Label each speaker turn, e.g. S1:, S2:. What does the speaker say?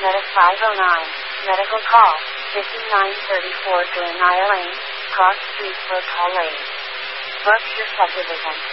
S1: Meta 509, medical call, 5934 Glen Lane, Cross Street, Burke Hall Lane. Berkshire Subdivision.